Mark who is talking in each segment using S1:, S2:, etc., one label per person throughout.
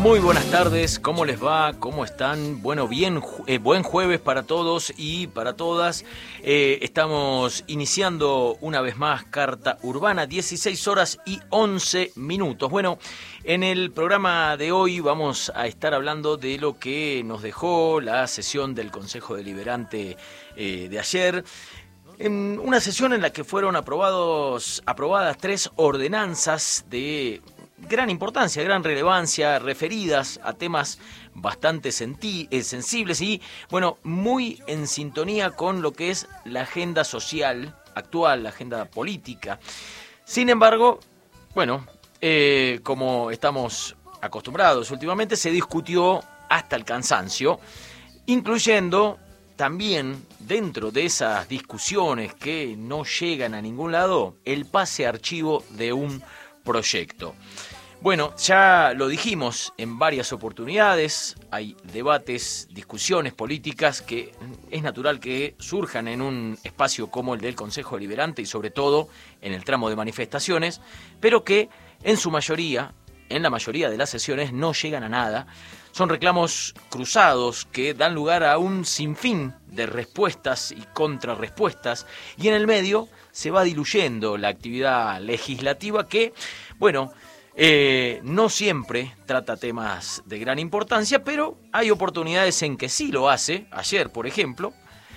S1: Muy buenas tardes, ¿cómo les va? ¿Cómo están? Bueno, buen jueves para todos y para todas. Estamos iniciando una vez más Carta Urbana, 16 horas y 11 minutos. Bueno, en el programa de hoy vamos a estar hablando de lo que nos dejó la sesión del Consejo Deliberante de ayer. En una sesión en la que fueron aprobadas 3 ordenanzas de gran importancia, gran relevancia, referidas a temas bastante sensibles y, bueno, muy en sintonía con lo que es la agenda social actual, la agenda política. Sin embargo, bueno, como estamos acostumbrados últimamente, se discutió hasta el cansancio, incluyendo también, dentro de esas discusiones que no llegan a ningún lado, el pase a archivo de un proyecto. Bueno, ya lo dijimos en varias oportunidades, hay debates, discusiones políticas que es natural que surjan en un espacio como el del Consejo Deliberante y sobre todo en el tramo de manifestaciones, pero que en su mayoría, en la mayoría de las sesiones, no llegan a nada. Son reclamos cruzados que dan lugar a un sinfín de respuestas y contrarrespuestas y en el medio se va diluyendo la actividad legislativa que, bueno, no siempre trata temas de gran importancia, pero hay oportunidades en que sí lo hace. Ayer, por ejemplo,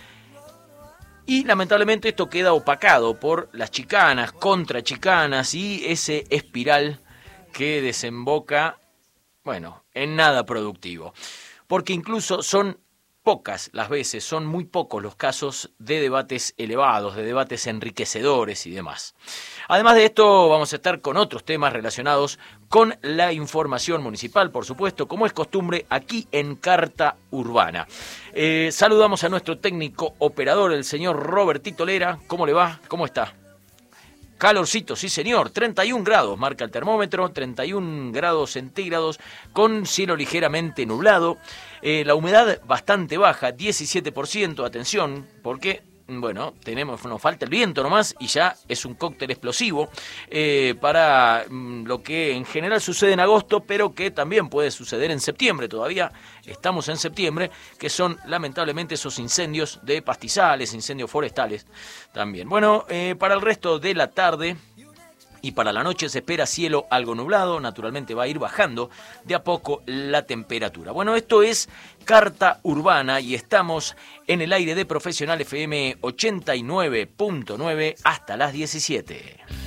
S1: y lamentablemente esto queda opacado por las chicanas, contrachicanas y ese espiral que desemboca, bueno, en nada productivo. Porque incluso son pocas las veces, son muy pocos los casos de debates elevados, de debates enriquecedores y demás. Además de esto, vamos a estar con otros temas relacionados con la información municipal, por supuesto, como es costumbre aquí en Carta Urbana. Saludamos a nuestro técnico operador, el señor Robertito Lera. ¿Cómo le va? ¿Cómo está? Calorcito, sí señor, 31 grados marca el termómetro, 31 grados centígrados con cielo ligeramente nublado, la humedad bastante baja, 17%, atención, porque, bueno, nos falta el viento nomás y ya es un cóctel explosivo para lo que en general sucede en agosto, pero que también puede suceder en septiembre, todavía estamos en septiembre, que son lamentablemente esos incendios de pastizales, incendios forestales también. Bueno, para el resto de la tarde y para la noche se espera cielo algo nublado, naturalmente va a ir bajando de a poco la temperatura. Bueno, esto es Carta Urbana y estamos en el aire de Profesional FM 89.9 hasta las 17.